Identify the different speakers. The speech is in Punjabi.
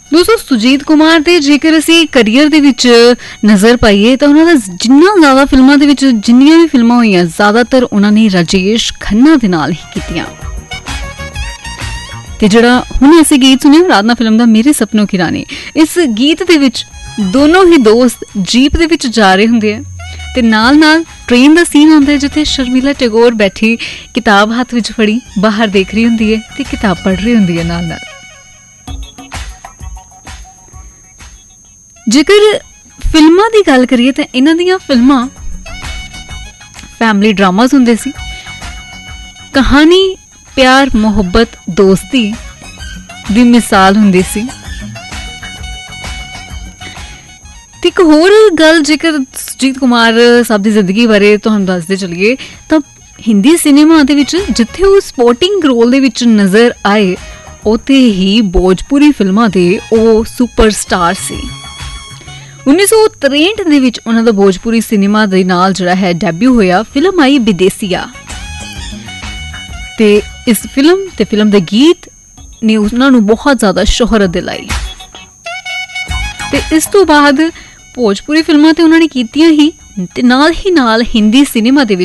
Speaker 1: दोस्तों सुजीत कुमार ਦੇ ਜੇਕਰ ਅਸੀਂ ਕਰੀਅਰ ਦੇ ਵਿੱਚ ਨਜ਼ਰ ਪਾਈਏ ਤਾਂ ਉਹਨਾਂ ਦਾ ਜਿੰਨਾ ਜ਼ਿਆਦਾ ਫਿਲਮਾਂ ਦੇ ਵਿੱਚ ਜਿੰਨੀਆਂ ਵੀ ਫਿਲਮਾਂ ਹੋਈਆਂ ਜ਼ਿਆਦਾਤਰ ਉਹਨਾਂ ਨੇ ਰਾਜੇਸ਼ ਖੰਨਾ ਦੇ ਨਾਲ ਹੀ ਕੀਤੀਆਂ ਤੇ ਜਿਹੜਾ ਹੁਣ ਅਸੀਂ ਗੀਤ ਸੁਣਿਆ ਰਾਧਨਾ ਫਿਲਮ ਦਾ ਮੇਰੇ ਸੁਪਨੋਂ ਕੀ ਰਾਣੀ ਇਸ ਗੀਤ ਦੇ ਵਿੱਚ ਦੋਨੋਂ ਹੀ ਦੋਸਤ ਜੀਪ ਦੇ ਵਿੱਚ ਜਾ ਰਹੇ ਹੁੰਦੇ ਆ ਤੇ ਨਾਲ ਟ੍ਰੇਨ ਦਾ ਸੀਨ ਆਉਂਦਾ ਹੈ ਜਿੱਥੇ ਸ਼ਰਮੀਲਾ ਟੈਗੋਰ ਬੈਠੀ ਕਿਤਾਬ ਹੱਥ ਵਿੱਚ ਫੜੀ ਬਾਹਰ ਦੇਖ ਰਹੀ ਹੁੰਦੀ ਹੈ ਤੇ ਕਿਤਾਬ ਪੜ੍ਹ ਰਹੀ ਹੁੰਦੀ ਹੈ ਨਾਲ ਜੇਕਰ ਫਿਲਮਾਂ ਦੀ ਗੱਲ ਕਰੀਏ ਤਾਂ ਇਹਨਾਂ ਦੀਆਂ ਫਿਲਮਾਂ ਫੈਮਿਲੀ ਡਰਾਮਾਸ ਹੁੰਦੇ ਸੀ ਕਹਾਣੀ ਪਿਆਰ ਮੁਹੱਬਤ ਦੋਸਤੀ ਦੀ ਮਿਸਾਲ ਹੁੰਦੀ ਸੀ ਤੇ ਇੱਕ ਹੋਰ ਗੱਲ ਜੇਕਰ ਸੁਜੀਤ ਕੁਮਾਰ ਸਾਹਿਬ ਦੀ ਜ਼ਿੰਦਗੀ ਬਾਰੇ ਤੁਹਾਨੂੰ ਦੱਸਦੇ ਚੱਲੀਏ ਤਾਂ ਹਿੰਦੀ ਸਿਨੇਮਾ ਦੇ ਵਿੱਚ ਜਿੱਥੇ ਉਹ ਸਪੋਰਟਿੰਗ ਰੋਲ ਦੇ ਵਿੱਚ ਨਜ਼ਰ ਆਏ ਉੱਥੇ ਹੀ ਭੋਜਪੁਰੀ ਫਿਲਮਾਂ ਦੇ ਉਹ ਸੁਪਰਸਟਾਰ ਸੀ 1963 ਦੇ ਵਿੱਚ ਉਹਨਾਂ ਦਾ ਭੋਜਪੁਰੀ ਸਿਨੇਮਾ ਦੇ ਨਾਲ ਜਿਹੜਾ ਹੈ ਡੈਬਿਊ ਹੋਇਆ ਫਿਲਮ ਆਈ ਵਿਦੇਸੀਆ ਤੇ ਇਸ ਫਿਲਮ ਤੇ ਫਿਲਮ ਦੇ ਗੀਤ ਨੇ ਉਹਨਾਂ ਨੂੰ ਬਹੁਤ ਜ਼ਿਆਦਾ ਸ਼ੋਹਰਤ ਦਿਲਾਈ ਤੇ ਇਸ ਤੋਂ ਬਾਅਦ ਭੋਜਪੁਰੀ ਫਿਲਮਾਂ ਤੇ ਉਹਨਾਂ ਨੇ ਕੀਤੀਆਂ ਹੀ ਤੇ ਨਾਲ ਹਿੰਦੀ ਸਿਨੇਮਾ ਦੇ